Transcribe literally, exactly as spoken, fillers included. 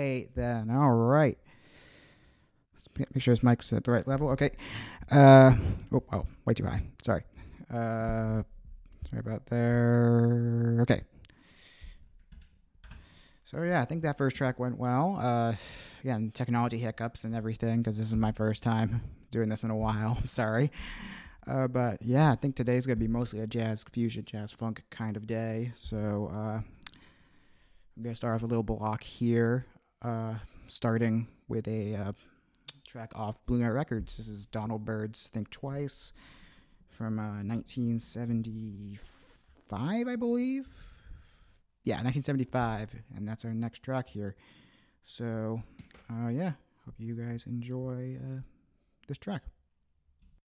Okay, then. All right. Let's make sure his mic's at the right level. Okay. Uh, oh, oh, way too high. Sorry. Uh, sorry about there. Okay. So, yeah, I think that first track went well. Uh, again, technology hiccups and everything, because this is my first time doing this in a while. I'm sorry. Uh, but, yeah, I think today's going to be mostly a jazz fusion, jazz funk kind of day. So, uh, I'm going to start off a little block here, uh, starting with a uh, track off Blue Note Records. This is Donald Byrd's Think Twice from uh, nineteen seventy-five, I believe. Yeah, nineteen seventy-five, and that's our next track here. So, uh, yeah, hope you guys enjoy uh, this track.